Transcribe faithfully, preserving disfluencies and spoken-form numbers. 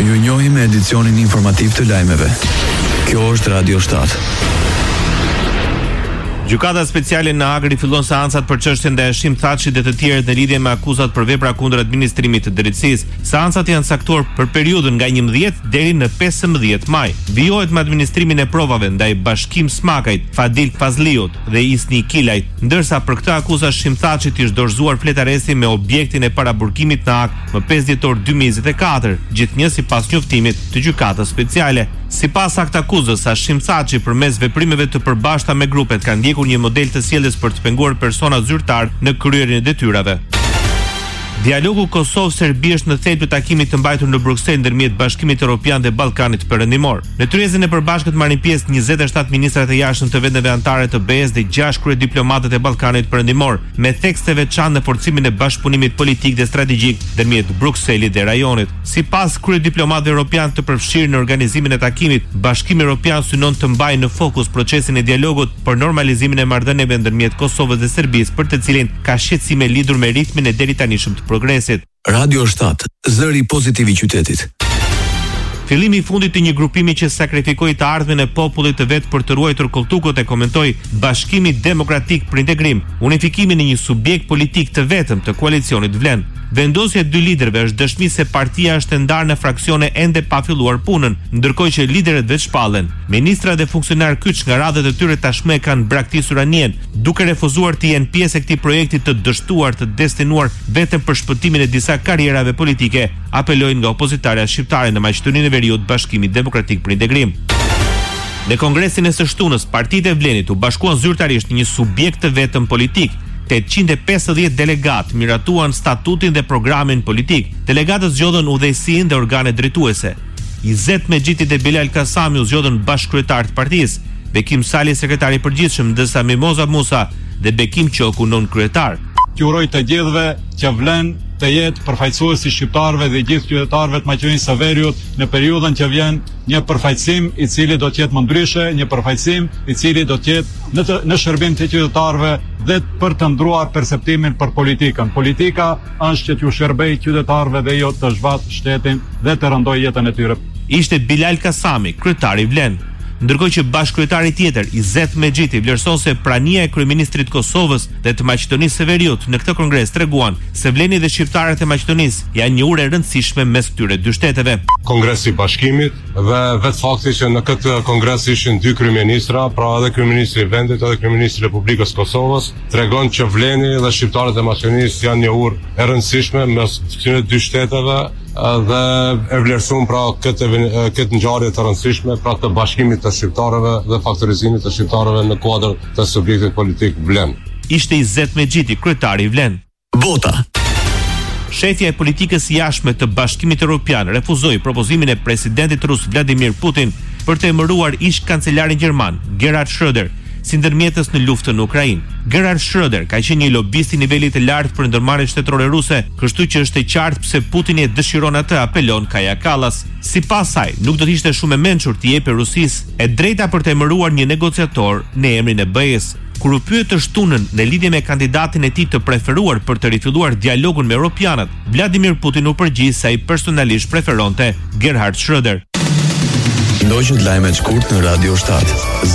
Ju njohim me edicionin informativ të lajmeve. Kjo është Radio shtat. Gjykata speciale në Agri fillon seancat për çështjen ndaj Hashim Thaçit dhe të tjerët në lidhje me akuzat për vepra kundër administrimit të drejtësisë. Seancat janë caktuar për periudhën nga njëmbëdhjetë deri në pesëmbëdhjetë maj. Vijohet me administrimin e provave ndaj Bashkim Smakajt, Fadil Fazliut dhe Isni Kilajt, ndërsa për këtë akuzë Hashim Thaçit ish dorëzuar flet arresti me objektin e paraburgimit në akt më pesë dhjetor dy mijë njëzet e katër, gjithnjë sipas njoftimit të gjykatës speciale. Sipas akt akuzës, Hashim Thaçi përmes veprimeve të përbashkëta me grupet ka ndjekur një model të sjelljes për të penguar persona zyrtar në kryerjen e detyrave. Dialogu Kosovë-Serbi është në thelb të takimit të mbajtur në Bruksel ndërmjet Bashkimit Evropian dhe Ballkanit Perëndimor. Në tryezën e përbashkët marrin pjesë njëzet e shtatë ministrat e jashtëm të vendeve anëtare të B E S dhe gjashtë kryediplomatët e Ballkanit Perëndimor, me tekste veçantë në forcimin e bashkëpunimit politik dhe strategjik ndërmjet Brukselit dhe rajonit. Sipas kryediplomatëve evropian të përfshirë në organizimin e takimit, Bashkimi Evropian synon të mbajë në fokus procesin e dialogut për normalizimin e marrëdhënieve ndërmjet Kosovës dhe Serbisë, për të cilin ka shqetësime lidhur me ritmin e deri tanishëm të progresit. Radio shtat, zëri pozitiv i qytetit. Fillimi i fundit të një grupimi që sakrifikoi të ardhmen e popullit të vet për të ruajtur kultukut, e komentoi Bashkimi Demokratik për Integrim, unifikimin e një subjekt politik të vetëm të koalicionit vlen. Vendosja e dy liderëve është dëshmi se partia është e ndarë në fraksione ende pa filluar punën, ndërkohë që liderët vetë shpallen. Ministra dhe funksionar kyç nga radhët e tyre tashmë kanë braktisur anien, duke refuzuar të jenë pjesë e këtij projekti të dështuar, të destinuar vetëm për shpëtimin e disa karrierave politike, apelojnë nga opozitarja shqiptare në Maqedoninë e Veriut Bashkimi Demokratik për Integrim. Në kongresin e së shtunës, partitë e vlenit u bashkuan zyrtarisht një subjekt të vetëm politik. tetëqind e pesëdhjetë delegat miratuan statutin dhe programin politik. Delegatët zgjodhen udhëheqësinë dhe organet drejtuese. Izet Mexhiti dhe Bilal Kasami u zgjodhen bashkëkryetar të partisë, Bekim Sali sekretari i përgjithshëm, ndërsa Mimoza Musa dhe Bekim Qoku nën kryetar. Që uroj të gjithëve që vlen të jetë përfaqësuesi shqiptarëve dhe gjithë qytetarëve të Maqedonisë së Veriut në periudhën që vjen, një përfaqësim i cili do të jetë më ndryshe, një përfaqësim i cili do të jetë në, të, në shërbim të qytetarëve dhe për të ndruar perceptimin për politikën. Politika është që t'ju shërbej qytetarëve dhe jo të zhvat shtetin dhe të rëndoj jetën e tyre. Ishte Bilal Kasami, kryetari i Vlen. Ndërkohë që bashkëkryetari tjetër, Izet Mexhiti, vlerëson se prania e kryeministrit Kosovës dhe të Maqedonisë së Veriut në këtë kongres treguan se vleni dhe shqiptarët e Maqedonisë janë një urë e rëndësishme mes këtyre dy shteteve. Kongresi i Bashkimit dhe vetë fakti që në këtë kongres ishin dy kryeministra, pra edhe kryeministri i vendit edhe kryeministri i Republikës Kosovës, tregon që vleni dhe shqiptarët e Maqedonisë janë një urë e rëndësishme mes këtyre dy shteteve dhe e vlerësuan pra këtë këtë ngjarje të rëndësishme, pra të bashkimit të shqiptarëve dhe faktorizimit të shqiptarëve në kuadër të subjektit politik Vlen. Ishte Izet Mexhiti, kryetari i Vlen. Bota. Shefja e politikës jashtme të Bashkimit Evropian refuzoi propozimin e presidentit rus Vladimir Putin për të emëruar ish kancelarin gjerman Gerhard Schröder si ndërmjetës në luftën në Ukrainë. Gerhard Schröder ka qenë një lobist i nivelit të lartë për ndërmarrjen shtetërore ruse, kështu që është e qartë pse Putini e dëshiron atë, apelon Kaja Kallas. Sipas saj, nuk do të ishte shumë e mençur të jepë Rusisë e drejta për të emëruar një negociator në emrin e B E-s. Kur u pyet të shtunën në lidhje me kandidatin e tij të preferuar për të rifilluar dialogun me europianët, Vladimir Putin u përgjigj se ai personalisht preferonte Gerhard Schröder. Ndoqët lajmet shkurt në Radio shtat.